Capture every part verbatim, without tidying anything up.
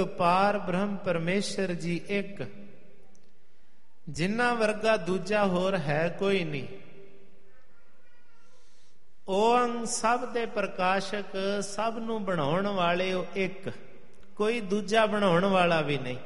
ਪਾਰ ਬ੍ਰਹਮ ਪਰਮੇਸ਼ਰ ਜੀ ਇੱਕ, ਜਿਨ੍ਹਾਂ ਵਰਗਾ ਦੂਜਾ ਹੋਰ ਹੈ ਕੋਈ ਨਹੀਂ। ਓੰ ਸਭ ਦੇ ਪ੍ਰਕਾਸ਼ਕ, ਸਭ ਨੂੰ ਬਣਾਉਣ ਵਾਲੇ ਉਹ ਇੱਕ, ਕੋਈ ਦੂਜਾ ਬਣਾਉਣ ਵਾਲਾ ਵੀ ਨਹੀਂ।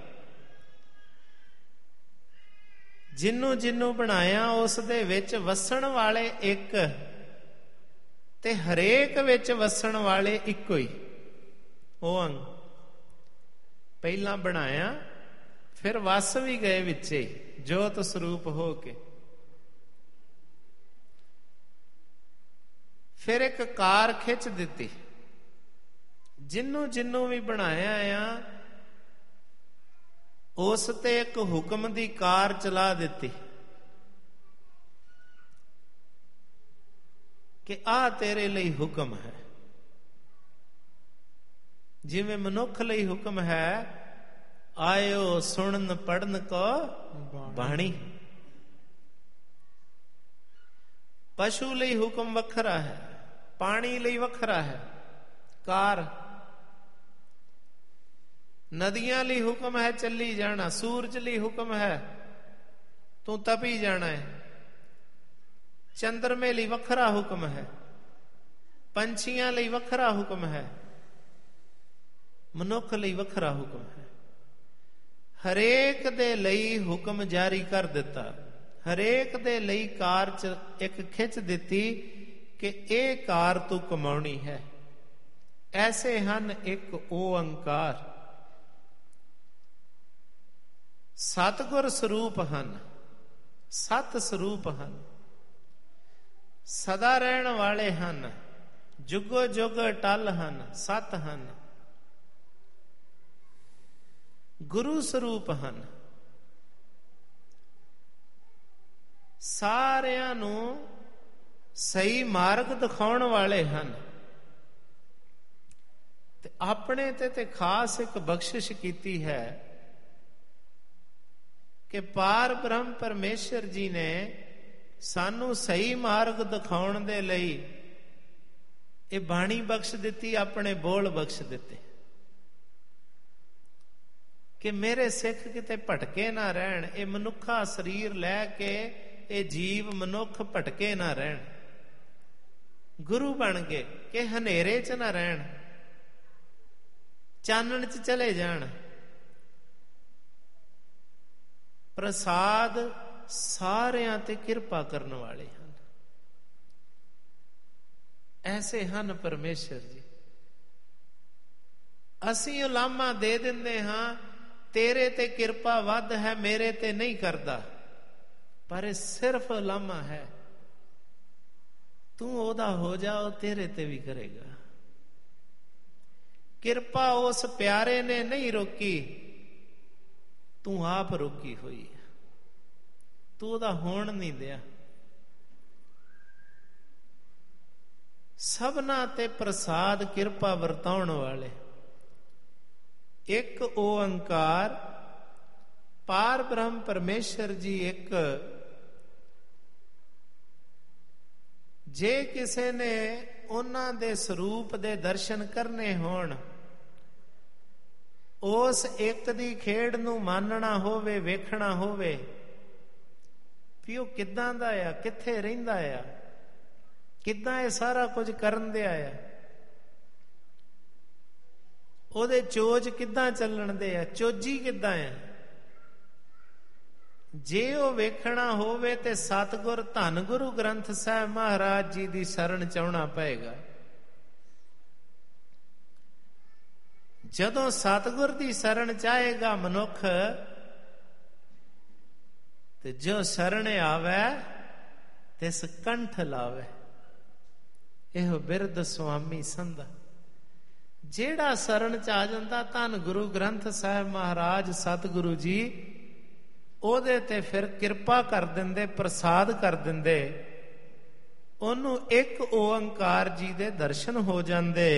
ਜਿਹਨੂੰ ਜਿਹਨੂੰ ਬਣਾਇਆ ਉਸ ਦੇ ਵਿੱਚ ਵਸਣ ਵਾਲੇ ਇੱਕ, ਤੇ ਹਰੇਕ ਵਿੱਚ ਵਸਣ ਵਾਲੇ ਇੱਕੋ ਹੀ। ਓੰ ਪਹਿਲਾਂ ਬਣਾਇਆ, ਫਿਰ ਵਸ ਵੀ ਗਏ ਵਿੱਚੇ ਜੋਤ ਸਰੂਪ ਹੋ ਕੇ। ਫਿਰ ਇੱਕ ਕਾਰ ਖਿੱਚ ਦਿੱਤੀ, ਜਿਹਨੂੰ ਜਿਹਨੂੰ ਵੀ ਬਣਾਇਆ ਆ ਉਸ ਤੇ ਇੱਕ ਹੁਕਮ ਦੀ ਕਾਰ ਚਲਾ ਦਿੱਤੀ ਕਿ ਆਹ ਤੇਰੇ ਲਈ ਹੁਕਮ ਹੈ। ਜਿਵੇਂ ਮਨੁੱਖ ਲਈ ਹੁਕਮ ਹੈ, ਆਇਓ ਸੁਣਨ ਪੜਨ ਕੋ ਬਾਣੀ। ਪਸ਼ੂ ਲਈ ਹੁਕਮ ਵੱਖਰਾ ਹੈ, ਪਾਣੀ ਲਈ ਵੱਖਰਾ ਹੈ ਕਾਰ। ਨਦੀਆਂ ਲਈ ਹੁਕਮ ਹੈ ਚੱਲੀ ਜਾਣਾ, ਸੂਰਜ ਲਈ ਹੁਕਮ ਹੈ ਤੂੰ ਤਪੀ ਜਾਣਾ ਹੈ। ਚੰਦਰਮੇ ਲਈ ਵੱਖਰਾ ਹੁਕਮ ਹੈ, ਪੰਛੀਆਂ ਲਈ ਵੱਖਰਾ ਹੁਕਮ ਹੈ, ਮਨੁੱਖ ਲਈ ਵੱਖਰਾ ਹੁਕਮ ਹੈ। ਹਰੇਕ ਦੇ ਲਈ ਹੁਕਮ ਜਾਰੀ ਕਰ ਦਿੱਤਾ, ਹਰੇਕ ਦੇ ਲਈ ਕਾਰ ਚ ਇੱਕ ਖਿੱਚ ਦਿੱਤੀ ਕਿ ਇਹ ਕਾਰ ਤੂੰ ਕਮਾਉਣੀ ਹੈ। ਐਸੇ ਹਨ ਇੱਕ ਓੰਕਾਰ, ਸਤਿਗੁਰ ਸਰੂਪ ਹਨ, ਸਤ ਸਰੂਪ ਹਨ, ਸਦਾ ਰਹਿਣ ਵਾਲੇ ਹਨ, ਜੁਗੋ ਜੁਗ ਅਟਲ ਹਨ, ਸਤ ਹਨ। ਗੁਰੂ ਸਰੂਪ ਹਨ, ਸਾਰਿਆਂ ਨੂੰ ਸਹੀ ਮਾਰਗ ਦਿਖਾਉਣ ਵਾਲੇ ਹਨ। ਤੇ ਆਪਣੇ ਤੇ ਤੇ ਖਾਸ ਇੱਕ ਬਖਸ਼ਿਸ਼ ਕੀਤੀ ਹੈ ਕਿ ਪਾਰ ਬ੍ਰਹਮ ਪਰਮੇਸ਼ਰ ਜੀ ਨੇ ਸਾਨੂੰ ਸਹੀ ਮਾਰਗ ਦਿਖਾਉਣ ਦੇ ਲਈ ਇਹ ਬਾਣੀ ਬਖਸ਼ ਦਿੱਤੀ, ਆਪਣੇ ਬੋਲ ਬਖਸ਼ ਦਿੱਤੇ ਕਿ ਮੇਰੇ ਸਿੱਖ ਕਿਤੇ ਭਟਕੇ ਨਾ ਰਹਿਣ। ਇਹ ਮਨੁੱਖਾ ਸਰੀਰ ਲੈ ਕੇ ਇਹ ਜੀਵ ਮਨੁੱਖ ਭਟਕੇ ਨਾ ਰਹਿਣ, ਗੁਰੂ ਬਣ ਗਏ ਕਿ ਹਨੇਰੇ ਚ ਨਾ ਰਹਿਣ, ਚਾਨਣ ਚ ਚਲੇ ਜਾਣ। ਪ੍ਰਸਾਦ ਸਾਰਿਆਂ ਤੇ ਕਿਰਪਾ ਕਰਨ ਵਾਲੇ ਹਨ, ਐਸੇ ਹਨ ਪਰਮੇਸ਼ਰ ਜੀ। ਅਸੀਂ ਉਲਾਮਾ ਦੇ ਦਿੰਦੇ ਹਾਂ ਤੇਰੇ ਤੇ ਕਿਰਪਾ ਵੱਧ ਹੈ, ਮੇਰੇ ਤੇ ਨਹੀਂ ਕਰਦਾ, ਪਰ ਇਹ ਸਿਰਫ ਉਲਾਮਾ ਹੈ। ਤੂੰ ਉਹਦਾ ਹੋ ਜਾ, ਉਹ ਤੇਰੇ ਤੇ ਵੀ ਕਰੇਗਾ। ਕਿਰਪਾ ਉਸ ਪਿਆਰੇ ਨੇ ਨਹੀਂ ਰੋਕੀ, ਤੂੰ ਆਪ ਰੋਕੀ ਹੋਈ ਹੈ, ਤੂੰ ਉਹਦਾ ਹੋਣ ਨਹੀਂ ਦਿਆ। ਸਭਨਾ ਤੇ ਪ੍ਰਸਾਦ ਕਿਰਪਾ ਵਰਤਾਉਣ ਵਾਲੇ ਇੱਕ ਓੰਕਾਰ ਪਾਰ ਬ੍ਰਹਮ ਪਰਮੇਸ਼ਰ ਜੀ ਇੱਕ। ਜੇ ਕਿਸੇ ਨੇ ਉਹਨਾਂ ਦੇ ਸਰੂਪ ਦੇ ਦਰਸ਼ਨ ਕਰਨੇ ਹੋਣ, ਉਸ ਇੱਕ ਦੀ ਖੇਡ ਨੂੰ ਮਾਨਣਾ ਹੋਵੇ, ਵੇਖਣਾ ਹੋਵੇ ਵੀ ਉਹ ਕਿੱਦਾਂ ਦਾ ਆ, ਕਿੱਥੇ ਰਹਿੰਦਾ ਆ, ਕਿੱਦਾਂ ਇਹ ਸਾਰਾ ਕੁਝ ਕਰਨ ਦਿਆ ਆ, ਉਹਦੇ ਚੋਜ ਕਿੱਦਾਂ ਚੱਲਣ ਦੇ ਆ, ਚੋਜੀ ਕਿੱਦਾਂ ਆ। ਜੇ ਉਹ ਵੇਖਣਾ ਹੋਵੇ ਤੇ ਸਤਿਗੁਰ ਧੰਨ ਗੁਰੂ ਗ੍ਰੰਥ ਸਾਹਿਬ ਮਹਾਰਾਜ ਜੀ ਦੀ ਸ਼ਰਨ ਚਾਉਣਾ ਪਏਗਾ। ਜਦੋਂ ਸਤਿਗੁਰ ਦੀ ਸ਼ਰਨ ਚਾਹੇਗਾ ਮਨੁੱਖ, ਤੇ ਜੋ ਸ਼ਰਨ ਆਵੇ ਤਿਸ ਕੰਠ ਲਾਵੇ, ਇਹੋ ਬਿਰਧ ਸੁਆਮੀ ਸੰਧਾ। ਜਿਹੜਾ ਸ਼ਰਨ ਚ ਆ ਜਾਂਦਾ ਧੰਨ ਗੁਰੂ ਗ੍ਰੰਥ ਸਾਹਿਬ ਮਹਾਰਾਜ ਸਤਿਗੁਰੂ ਜੀ ਉਹਦੇ ਤੇ ਫਿਰ ਕਿਰਪਾ ਕਰ ਦਿੰਦੇ, ਪ੍ਰਸਾਦ ਕਰ ਦਿੰਦੇ, ਉਹਨੂੰ ਇੱਕ ਓੰਕਾਰ ਜੀ ਦੇ ਦਰਸ਼ਨ ਹੋ ਜਾਂਦੇ।